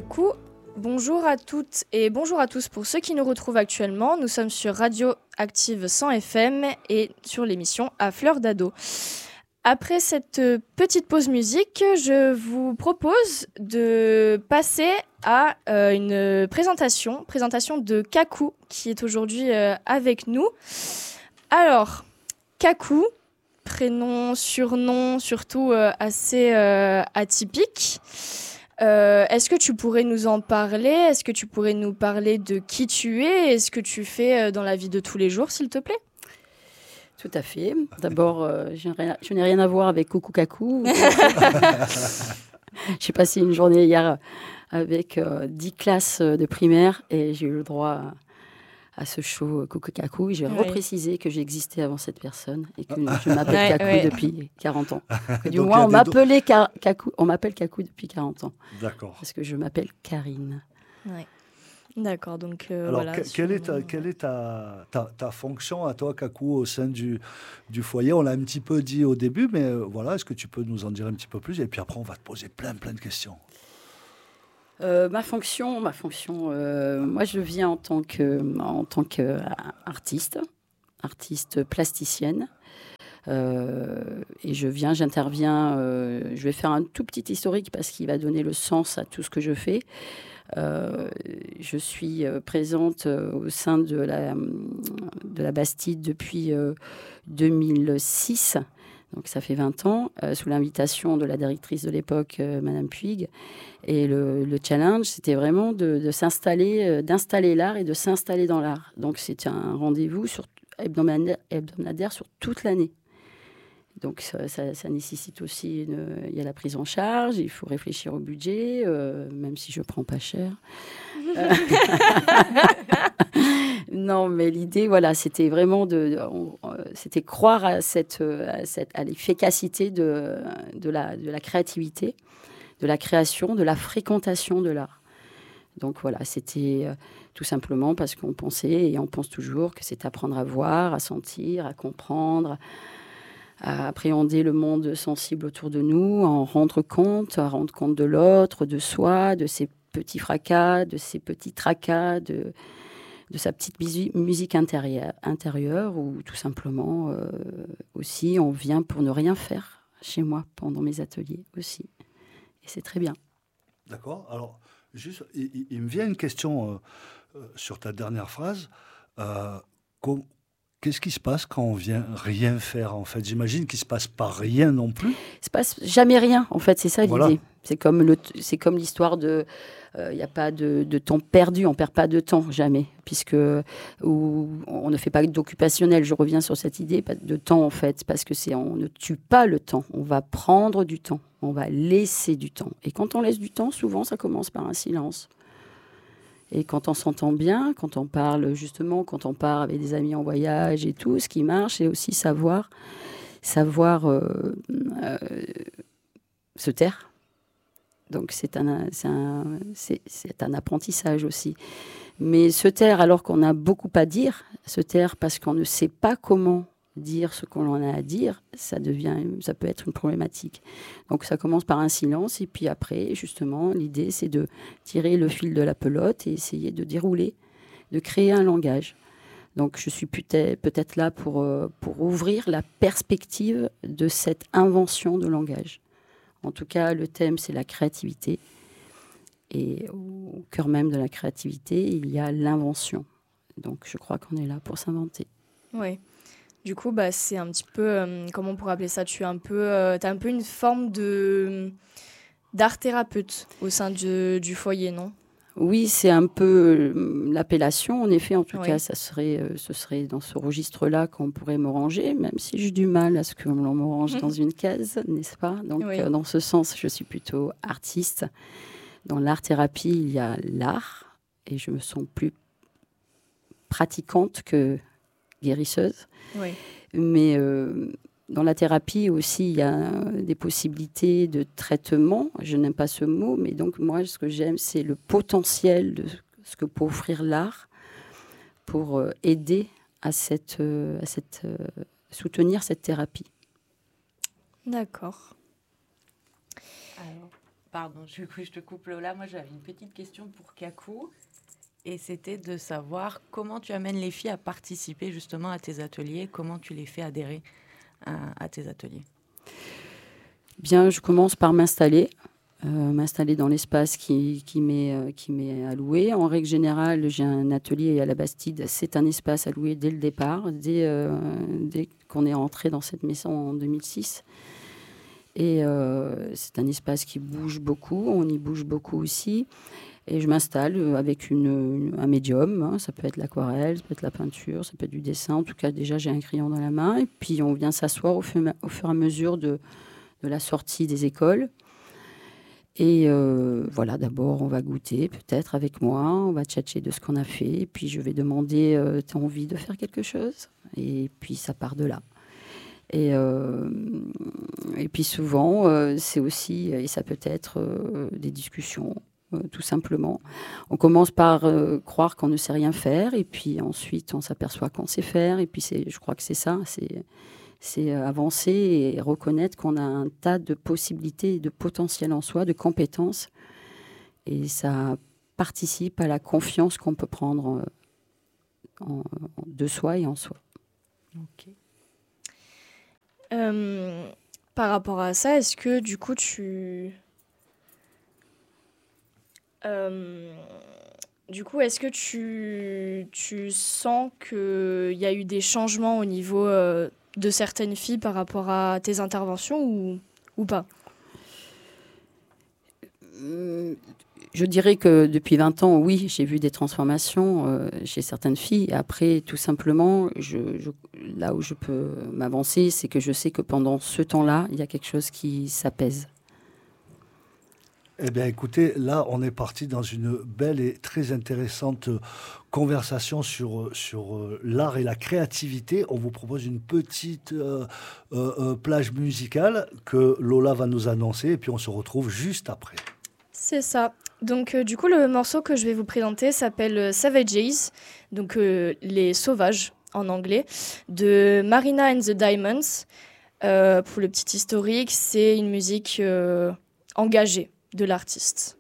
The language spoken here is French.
coup, bonjour à toutes et bonjour à tous pour ceux qui nous retrouvent actuellement. Nous sommes sur Radio Active 100 FM et sur l'émission À Fleur d'Ado. Après cette petite pause musique, je vous propose de passer à une présentation de Kakou qui est aujourd'hui avec nous. Alors, Kakou, prénom, surnom, surtout assez atypique. Est-ce que tu pourrais nous en parler ? Est-ce que tu pourrais nous parler de qui tu es et ce que tu fais dans la vie de tous les jours, s'il te plaît ? Tout à fait. D'abord, je n'ai rien à voir avec Coucou Kakou. J'ai passé une journée hier avec 10 classes de primaire et j'ai eu le droit à ce show Coucou Kakou. J'ai reprécisé que j'existais avant cette personne et que je m'appelle Kakou depuis 40 ans. Du moins, on m'appelle Kakou depuis 40 ans. D'accord. Parce que je m'appelle Karine. Ouais. D'accord, donc alors, voilà. Quelle est ta fonction à toi, Kakou, au sein du foyer ? On l'a un petit peu dit au début, mais voilà, est-ce que tu peux nous en dire un petit peu plus ? Et puis après, on va te poser plein de questions. Ma fonction, moi je viens en tant qu'artiste plasticienne. Et j'interviens, je vais faire un tout petit historique parce qu'il va donner le sens à tout ce que je fais. Je suis présente au sein de la Bastide depuis 2006, donc ça fait 20 ans, sous l'invitation de la directrice de l'époque, Madame Puig. Et le challenge, c'était vraiment d'installer l'art et de s'installer dans l'art. Donc c'était un rendez-vous hebdomadaire sur toute l'année. Donc ça nécessite aussi, il y a la prise en charge, il faut réfléchir au budget, même si je ne prends pas cher. Non, mais l'idée, voilà, c'était vraiment c'était croire à l'efficacité de la créativité, de la création, de la fréquentation de l'art. Donc voilà, c'était tout simplement parce qu'on pensait, et on pense toujours, que c'est apprendre à voir, à sentir, à comprendre, à appréhender le monde sensible autour de nous, à rendre compte de l'autre, de soi, de ses petits fracas, de ses petits tracas, de sa petite musique intérieure, ou tout simplement aussi, on vient pour ne rien faire chez moi pendant mes ateliers aussi. Et c'est très bien. D'accord. Alors, juste, il me vient une question sur ta dernière phrase. Qu'est-ce qui se passe quand on vient rien faire, en fait ? J'imagine qu'il ne se passe pas rien non plus. Il ne se passe jamais rien, en fait, c'est ça l'idée. Voilà. C'est comme l'histoire de... Il n'y a pas de temps perdu, on ne perd pas de temps, jamais. On ne fait pas d'occupationnel, je reviens sur cette idée, pas de temps, en fait, parce que on ne tue pas le temps, on va prendre du temps, on va laisser du temps. Et quand on laisse du temps, souvent, ça commence par un silence. Et quand on s'entend bien, quand on parle justement, quand on part avec des amis en voyage et tout, ce qui marche, c'est aussi savoir se taire. Donc c'est un apprentissage aussi. Mais se taire alors qu'on a beaucoup à dire, se taire parce qu'on ne sait pas comment dire ce qu'on en a à dire, ça peut être une problématique. Donc ça commence par un silence et puis après, justement, l'idée c'est de tirer le fil de la pelote et essayer de dérouler, de créer un langage. Donc je suis peut-être là pour ouvrir la perspective de cette invention de langage. En tout cas, le thème c'est la créativité et au cœur même de la créativité, il y a l'invention. Donc je crois qu'on est là pour s'inventer. Oui. Du coup, c'est un petit peu, comment on pourrait appeler ça ? Tu as un peu une forme d'art thérapeute au sein du foyer, non ? Oui, c'est un peu l'appellation. En effet, en tout cas, ce serait dans ce registre-là qu'on pourrait me ranger, même si j'ai du mal à ce que l'on me range dans une case, n'est-ce pas ? Donc, dans ce sens, je suis plutôt artiste. Dans l'art-thérapie, il y a l'art, et je me sens plus pratiquante que guérisseuse. Oui. Mais dans la thérapie aussi, il y a des possibilités de traitement. Je n'aime pas ce mot, mais donc moi, ce que j'aime, c'est le potentiel de ce que peut offrir l'art pour aider à soutenir cette thérapie. D'accord. Alors, Pardon, du coup, je te coupe Lola. Moi, j'avais une petite question pour Kakou. Et c'était de savoir comment tu amènes les filles à participer justement à tes ateliers, comment tu les fais adhérer à tes ateliers. Bien, je commence par m'installer dans l'espace qui m'est alloué. En règle générale, j'ai un atelier à la Bastide. C'est un espace alloué dès le départ, dès qu'on est entré dans cette maison en 2006. Et c'est un espace qui bouge beaucoup, on y bouge beaucoup aussi. Et je m'installe avec un médium, hein. Ça peut être l'aquarelle, ça peut être la peinture, ça peut être du dessin. En tout cas, déjà, j'ai un crayon dans la main. Et puis, on vient s'asseoir au fur et à mesure de la sortie des écoles. Et voilà, d'abord, on va goûter peut-être avec moi, on va tchatcher de ce qu'on a fait. Et puis, je vais demander, t'as envie de faire quelque chose? Et puis, ça part de là. Et puis souvent, c'est aussi, et ça peut être des discussions, tout simplement. On commence par croire qu'on ne sait rien faire, et puis ensuite on s'aperçoit qu'on sait faire, et puis je crois que c'est ça, c'est avancer et reconnaître qu'on a un tas de possibilités, de potentiel en soi, de compétences, et ça participe à la confiance qu'on peut prendre de soi et en soi. Ok. Par rapport à ça, est-ce que du coup est-ce que tu sens qu'il y a eu des changements au niveau de certaines filles par rapport à tes interventions ou pas? Je dirais que depuis 20 ans, oui, j'ai vu des transformations chez certaines filles. Et après, tout simplement, là où je peux m'avancer, c'est que je sais que pendant ce temps-là, il y a quelque chose qui s'apaise. Eh bien, écoutez, là, on est parti dans une belle et très intéressante conversation sur l'art et la créativité. On vous propose une petite plage musicale que Lola va nous annoncer, et puis on se retrouve juste après. C'est ça. Donc, du coup, le morceau que je vais vous présenter s'appelle Savages, donc les sauvages en anglais, de Marina and the Diamonds. Pour le petit historique, c'est une musique engagée de l'artiste.